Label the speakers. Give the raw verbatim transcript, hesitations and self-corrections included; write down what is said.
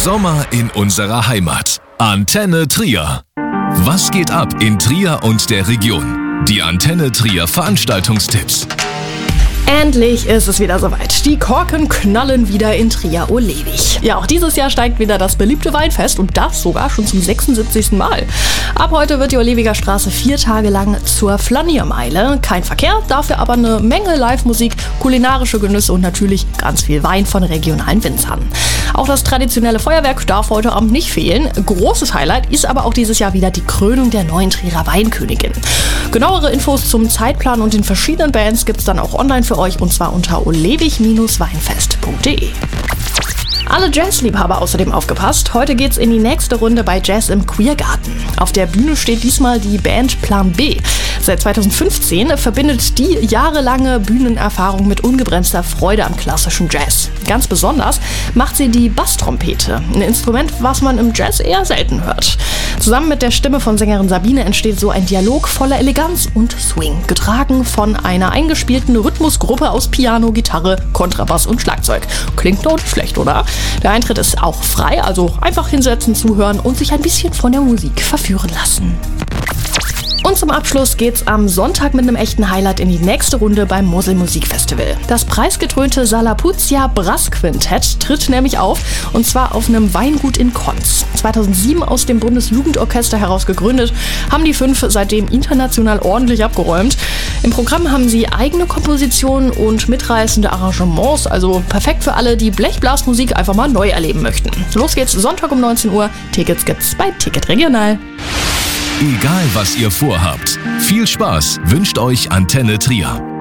Speaker 1: Sommer in unserer Heimat. Antenne Trier. Was geht ab in Trier und der Region? Die Antenne Trier Veranstaltungstipps.
Speaker 2: Endlich ist es wieder soweit. Die Korken knallen wieder in Trier-Ohlewig. Ja, auch dieses Jahr steigt wieder das beliebte Weinfest und das sogar schon zum sechsundsiebzigsten Mal. Ab heute wird die Ohlewiger Straße vier Tage lang zur Flaniermeile. Kein Verkehr, dafür aber eine Menge Live-Musik, kulinarische Genüsse und natürlich ganz viel Wein von regionalen Winzern. Auch das traditionelle Feuerwerk darf heute Abend nicht fehlen. Großes Highlight ist aber auch dieses Jahr wieder die Krönung der neuen Trierer Weinkönigin. Genauere Infos zum Zeitplan und den verschiedenen Bands gibt's dann auch online für euch und zwar unter ohlewig Bindestrich weinfest punkt de. Alle Jazzliebhaber außerdem aufgepasst. Heute geht's in die nächste Runde bei Jazz im Queergarten. Auf der Bühne steht diesmal die Band Plan B. Seit zweitausendfünfzehn verbindet die jahrelange Bühnenerfahrung mit ungebremster Freude am klassischen Jazz. Ganz besonders macht sie die Basstrompete, ein Instrument, was man im Jazz eher selten hört. Zusammen mit der Stimme von Sängerin Sabine entsteht so ein Dialog voller Eleganz und Swing, getragen von einer eingespielten Rhythmusgruppe aus Piano, Gitarre, Kontrabass und Schlagzeug. Klingt doch nicht schlecht, oder? Der Eintritt ist auch frei, also einfach hinsetzen, zuhören und sich ein bisschen von der Musik verführen lassen. Und zum Abschluss geht's am Sonntag mit einem echten Highlight in die nächste Runde beim Mosel Musikfestival. Das preisgekrönte Salapuzia Brass Quintett tritt nämlich auf, und zwar auf einem Weingut in Konz. zweitausendsieben aus dem Bundesjugendorchester heraus gegründet, haben die fünf seitdem international ordentlich abgeräumt. Im Programm haben sie eigene Kompositionen und mitreißende Arrangements, also perfekt für alle, die Blechblasmusik einfach mal neu erleben möchten. Los geht's Sonntag um neunzehn Uhr. Tickets gibt's bei Ticket Regional.
Speaker 1: Egal was ihr vorhabt, viel Spaß wünscht euch Antenne Trier.